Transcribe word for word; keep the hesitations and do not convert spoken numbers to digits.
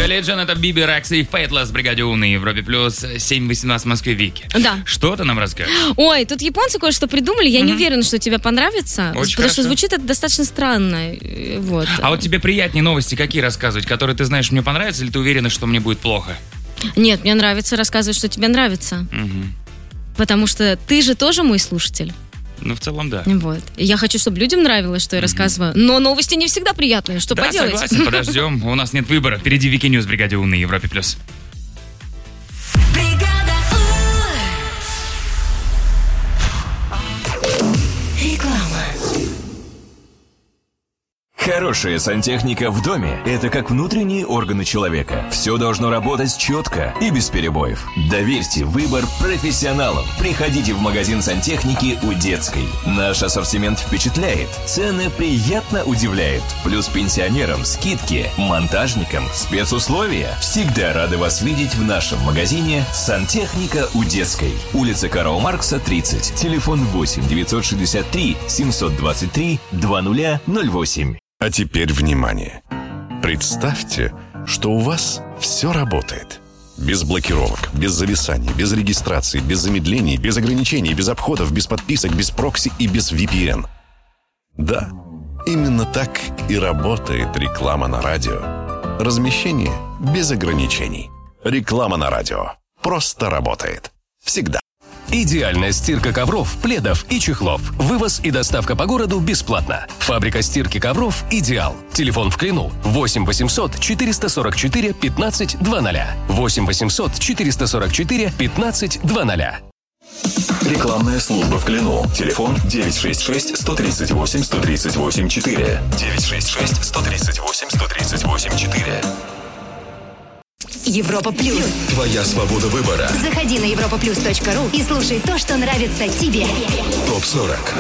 Religion, это Биби Рекс и Faithless в бригаде У на Европе плюс семь восемнадцать в Москве. Вики. Да. Что ты нам расскажешь? Ой, тут японцы кое-что придумали. Я mm-hmm. не уверена, что тебе понравится. Очень потому хорошо. что звучит это достаточно странно. Вот. А вот тебе приятнее новости какие рассказывать, которые ты знаешь, мне понравятся, или ты уверена, что мне будет плохо? Нет, мне нравится рассказывать, что тебе нравится. Угу. Потому что ты же тоже мой слушатель. Ну, в целом, да. Вот. И я хочу, чтобы людям нравилось, что я mm-hmm. рассказываю. Но новости не всегда приятные. Что да, поделать? Согласен, подождем. У нас нет выбора. Впереди Вики Ньюс в бригаде У на Европе плюс. Хорошая сантехника в доме – это как внутренние органы человека. Все должно работать четко и без перебоев. Доверьте выбор профессионалам. Приходите в магазин сантехники у Детской. Наш ассортимент впечатляет, цены приятно удивляют. Плюс пенсионерам скидки, монтажникам спецусловия. Всегда рады вас видеть в нашем магазине «Сантехника у Детской». Улица Карла Маркса, тридцать. Телефон восемь девятьсот шестьдесят три семьсот двадцать три двадцать ноль восемь. А теперь внимание! Представьте, что у вас все работает. Без блокировок, без зависаний, без регистрации, без замедлений, без ограничений, без обходов, без подписок, без прокси и без ви пи эн. Да, именно так и работает реклама на радио. Размещение без ограничений. Реклама на радио. Просто работает. Всегда. Идеальная стирка ковров, пледов и чехлов. Вывоз и доставка по городу бесплатно. Фабрика стирки ковров «Идеал». Телефон в Клину восемь восемьсот четыреста сорок четыре пятнадцать двадцать. восемь восемьсот четыреста сорок четыре пятнадцать двадцать. Рекламная служба в Клину. Телефон девять шесть шесть сто тридцать восемь сто тридцать восемь четыре. девять шесть шесть сто тридцать восемь сто тридцать восемь четыре. Европа Плюс. Твоя свобода выбора. Заходи на европа плюс точка ру и слушай то, что нравится тебе. топ сорок.